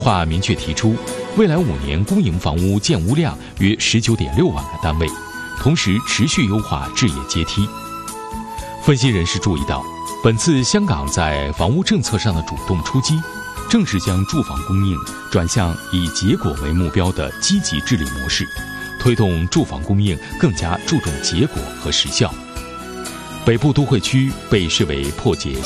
划明确提出，未来5年公营房屋建屋量约19.6万个单位，同时持续优化置业阶梯。分析人士注意到，本次香港在房屋政策上的主动出击，正是将住房供应转向以结果为目标的积极治理模式，推动住房供应更加注重结果和实效。北部都会区被视为破解